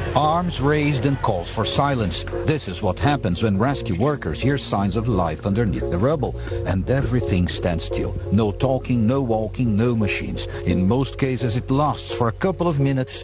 Arms raised and calls for silence. This is what happens when rescue workers hear signs of life underneath the rubble. And everything stands still. No talking, no walking, no machines. In most cases it lasts for a couple of minutes.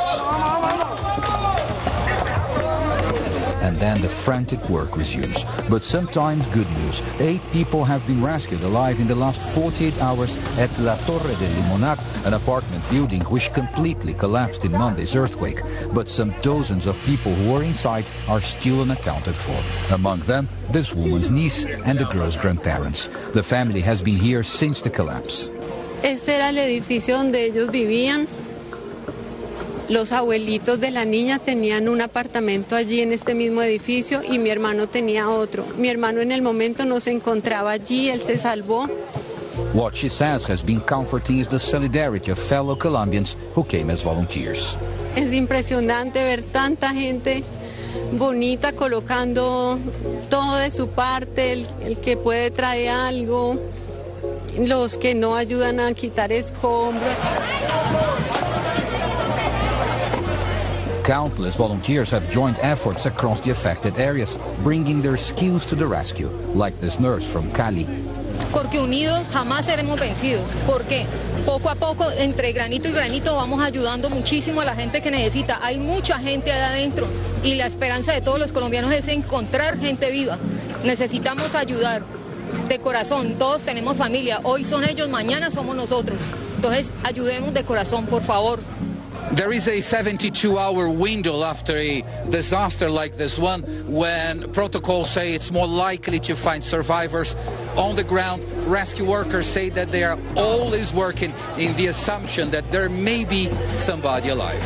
And then the frantic work resumes. But sometimes good news. 8 people have been rescued alive in the last 48 hours at La Torre del Limonar, an apartment building which completely collapsed in Monday's earthquake. But some dozens of people who were inside are still unaccounted for. Among them, this woman's niece and the girl's grandparents. The family has been here since the collapse. Este era el edificio donde ellos vivían. Los abuelitos de la niña tenían un apartamento allí en este mismo edificio y mi hermano tenía otro. Mi hermano en el momento no se encontraba allí, él se salvó. What she says has been comforting is the solidarity of fellow Colombians who came as volunteers. Es impresionante ver tanta gente bonita colocando todo de su parte, el que puede traer algo, los que no ayudan a quitar escombros. Countless volunteers have joined efforts across the affected areas, bringing their skills to the rescue, like this nurse from Cali. Porque unidos jamás seremos vencidos. ¿Por qué? Poco a poco, entre granito y granito, vamos ayudando muchísimo a la gente que necesita. Hay mucha gente allá adentro y la esperanza de todos los colombianos es encontrar gente viva. Necesitamos ayudar de corazón. Todos tenemos familia. Hoy son ellos, mañana somos nosotros. Entonces, ayudemos de corazón, por favor. There is a 72-hour window after a disaster like this one when protocols say it's more likely to find survivors on the ground. Rescue workers say that they are always working in the assumption that there may be somebody alive.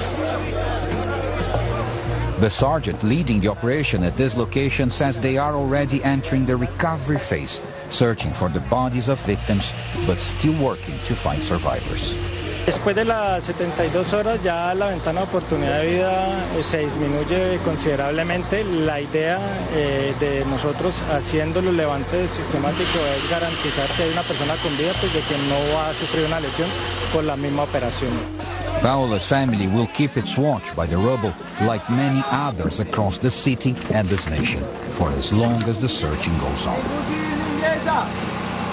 The sergeant leading the operation at this location says they are already entering the recovery phase, searching for the bodies of victims, but still working to find survivors. Después de las 72 horas ya la ventana de oportunidad de vida se disminuye considerablemente. La idea de nosotros haciendo los levantes sistemáticos es garantizar si hay una persona con vida, pues de que no va a sufrir una lesión por la misma operación. Paola's family will keep its watch by the rubble, like many others across the city and this nation, for as long as the searching goes on.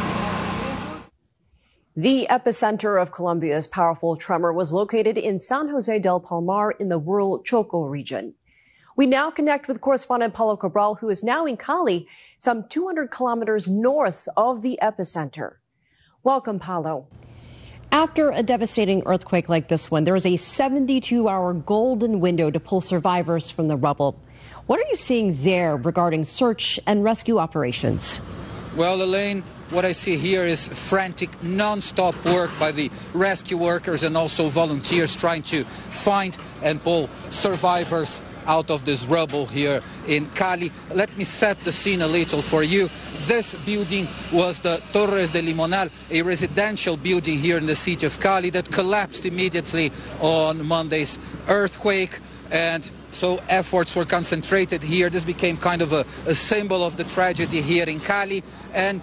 The epicenter of Colombia's powerful tremor was located in San Jose del Palmar in the rural Choco region. We now connect with correspondent Paulo Cabral, who is now in Cali, some 200 kilometers north of the epicenter. Welcome, Paulo. After a devastating earthquake like this one, there is a 72-hour golden window to pull survivors from the rubble. What are you seeing there regarding search and rescue operations? Well, Elaine, what I see here is frantic, non-stop work by the rescue workers and also volunteers trying to find and pull survivors out of this rubble here in Cali. Let me set the scene a little for you. This building was the Torres del Limonar, a residential building here in the city of Cali that collapsed immediately on Monday's earthquake. And so efforts were concentrated here. This became kind of a symbol of the tragedy here in Cali. And